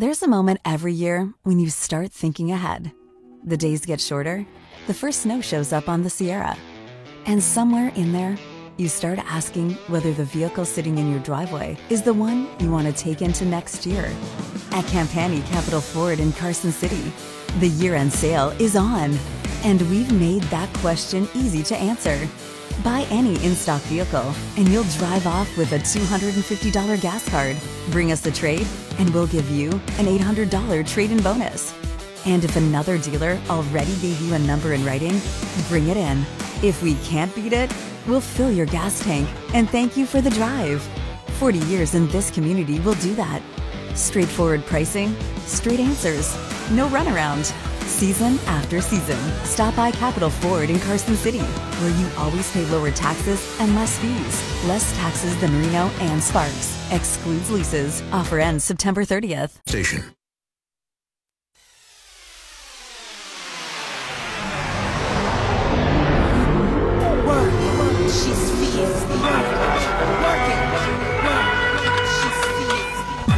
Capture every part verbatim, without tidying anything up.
There's a moment every year when you start thinking ahead. The days get shorter, the first snow shows up on the Sierra. And somewhere in there, you start asking whether the vehicle sitting in your driveway is the one you want to take into next year. At Campani Capital Ford in Carson City, the year-end sale is on. And we've made that question easy to answer. Buy any in-stock vehicle, and you'll drive off with a two hundred fifty dollars gas card. Bring us the trade, and we'll give you an eight hundred dollars trade-in bonus. And if another dealer already gave you a number in writing, bring it in. If we can't beat it, we'll fill your gas tank and thank you for the drive. forty years in this community will do that. Straightforward pricing, straight answers, no runaround. Season after season, stop by Capital Ford in Carson City, where you always pay lower taxes and less fees. Less taxes than Reno and Sparks. Excludes leases. Offer ends September thirtieth. Station. She's fierce. Working. She's fierce.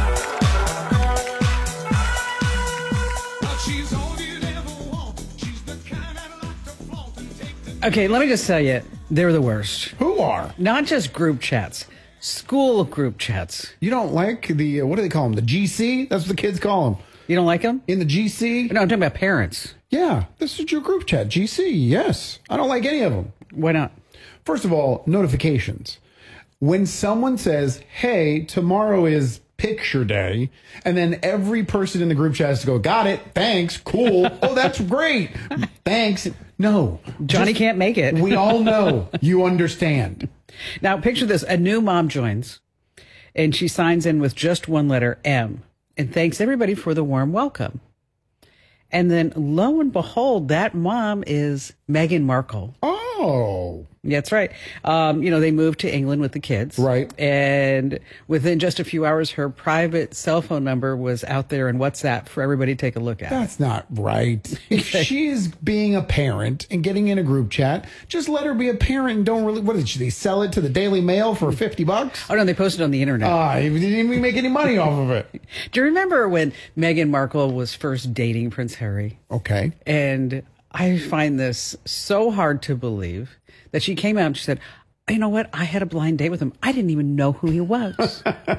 She's all you'd ever want. She's the kind that like to flaunt and take the... Okay, let me just tell you, they're the worst. Who are? Not just group chats, school group chats. You don't like the, uh, what do they call them? The G C? That's what the kids call them. You don't like them? In the G C? No, I'm talking about parents. Yeah, this is your group chat. G C, yes. I don't like any of them. Why not? First of all, notifications. When someone says, hey, tomorrow is picture day, and then every person in the group chat has to go, got it, thanks, cool, oh, that's great, thanks. No. Johnny just, can't make it. We all know you understand. Now, picture this. A new mom joins, and she signs in with just one letter, M, and thanks everybody for the warm welcome. And then, lo and behold, that mom is Meghan Markle. Oh. That's right. Um, you know, they moved to England with the kids. Right. And within just a few hours, her private cell phone number was out there in WhatsApp for everybody to take a look at. That's not right. If she's being a parent and getting in a group chat, just let her be a parent and don't really, what did she, they sell it to the Daily Mail for fifty bucks? Oh, no, they posted it on the internet. Ah, uh, he didn't even make any money off of it. Do you remember when Meghan Markle was first dating Prince Harry? Okay. And I find this so hard to believe that she came out and she said, you know what? I had a blind date with him. I didn't even know who he was.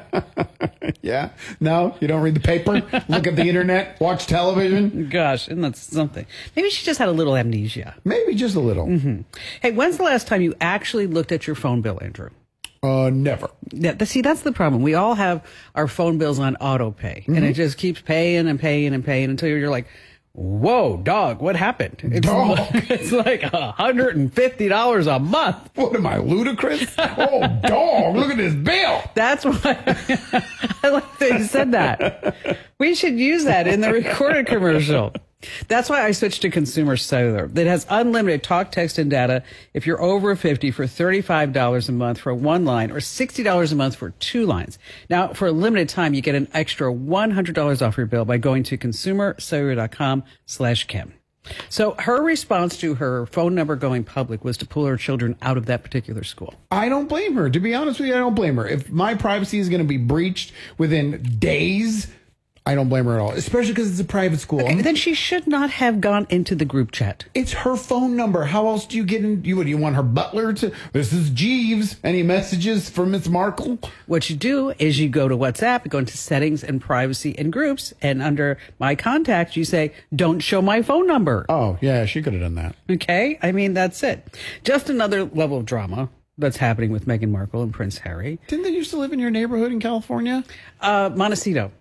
Yeah. No, you don't read the paper, look at the internet, watch television. Gosh, isn't that something? Maybe she just had a little amnesia. Maybe just a little. Mm-hmm. Hey, when's the last time you actually looked at your phone bill, Andrew? Uh, never. Yeah, see, that's the problem. We all have our phone bills on auto pay, mm-hmm. and it just keeps paying and paying and paying until you're like, whoa, dog, what happened? It's dog. like, it's like one hundred fifty dollars a month. What am I, ludicrous? Oh, dog, look at this bill. That's why I like that you said that. We should use that in the recorded commercial. That's why I switched to Consumer Cellular. That has unlimited talk, text, and data if you're over fifty for thirty-five dollars a month for one line or sixty dollars a month for two lines. Now, for a limited time, you get an extra one hundred dollars off your bill by going to consumercellular.com slash Kim. So her response to her phone number going public was to pull her children out of that particular school. I don't blame her. To be honest with you, I don't blame her. If my privacy is going to be breached within days, I don't blame her at all, especially because it's a private school. Okay, then she should not have gone into the group chat. It's her phone number. How else do you get in? You would you want her butler to? This is Jeeves. Any messages for Miss Markle? What you do is you go to WhatsApp, go into settings and privacy and groups, and under my contacts, you say, "Don't show my phone number." Oh yeah, she could have done that. Okay, I mean that's it. Just another level of drama that's happening with Meghan Markle and Prince Harry. Didn't they used to live in your neighborhood in California? Uh, Montecito.